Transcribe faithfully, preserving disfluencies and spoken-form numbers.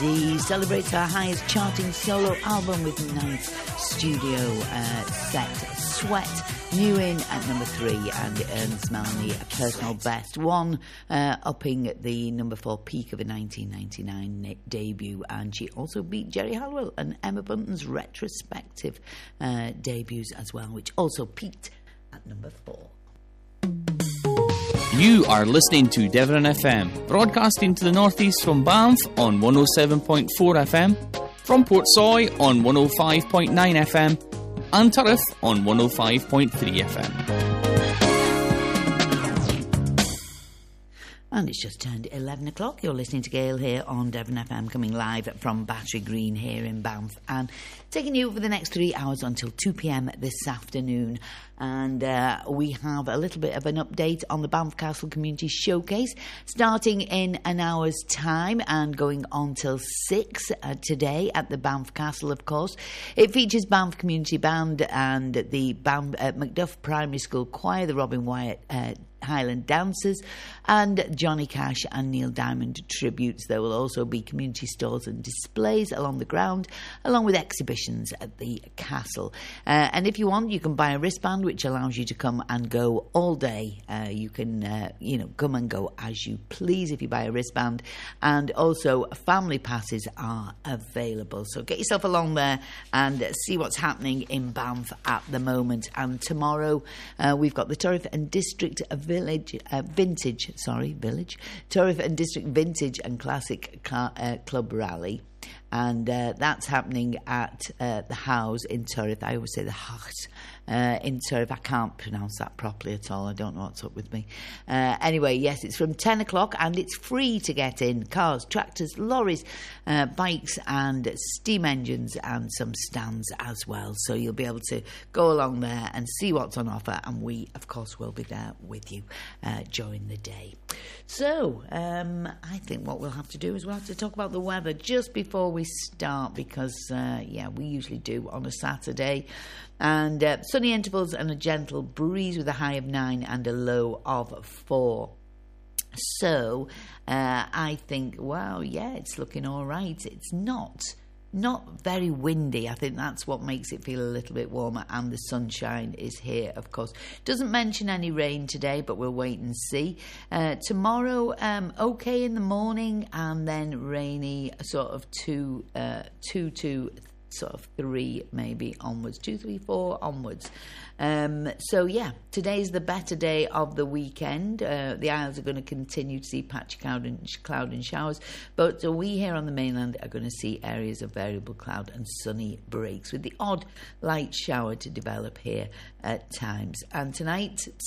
D celebrates her highest charting solo album with ninth studio uh, set, Sweat, new in at number three, and it earns Melanie a personal best one, uh, upping the number four peak of a nineteen ninety-nine debut. And she also beat Jerry Halliwell and Emma Bunton's retrospective uh, debuts as well, which also peaked at number four. You are listening to Devon F M, broadcasting to the northeast from Banff on one oh seven point four F M, from Portsoy on one oh five point nine F M, and Turriff on one oh five point three F M. And it's just turned eleven o'clock. You're listening to Gail here on Devon F M, coming live from Battery Green here in Banff, and taking you over the next three hours until two p.m. this afternoon. And uh, we have a little bit of an update on the Banff Castle Community Showcase, starting in an hour's time and going on till six uh, today at the Banff Castle, of course. It features Banff Community Band and the Banff, uh, Macduff Primary School Choir, the Robin Wyatt uh, Highland Dancers, and Johnny Cash and Neil Diamond tributes. There will also be community stores and displays along the ground, along with exhibitions at the castle. Uh, and if you want, you can buy a wristband which allows you to come and go all day. Uh, you can, uh, you know, come and go as you please if you buy a wristband. And also, family passes are available. So get yourself along there and see what's happening in Banff at the moment. And tomorrow, uh, we've got the Turriff and District Village, uh, Vintage, sorry, Village, Turriff and District Vintage and Classic Car, uh, Club Rally. And uh, that's happening at uh, the House in Turriff. I always say the House uh, in Turriff. I can't pronounce that properly at all. I don't know what's up with me. Uh, anyway, yes, it's from ten o'clock and it's free to get in. Cars, tractors, lorries, uh, bikes and steam engines, and some stands as well. So you'll be able to go along there and see what's on offer. And we, of course, will be there with you uh, during the day. So um, I think what we'll have to do is we'll have to talk about the weather just before we start, because uh, yeah, we usually do on a Saturday. And uh, sunny intervals and a gentle breeze with a high of nine and a low of four. So uh, I think, well, yeah, it's looking all right. It's not Not very windy. I think that's what makes it feel a little bit warmer, and the sunshine is here, of course. Doesn't mention any rain today, but we'll wait and see. Uh, tomorrow, um, okay in the morning, and then rainy, sort of two, uh, two to sort of three maybe onwards, two, three, four onwards. Um, so yeah, today's the better day of the weekend. Uh, the Isles are going to continue to see patchy cloud and, cloud and showers, but uh, we here on the mainland are going to see areas of variable cloud and sunny breaks, with the odd light shower to develop here at times. And tonight,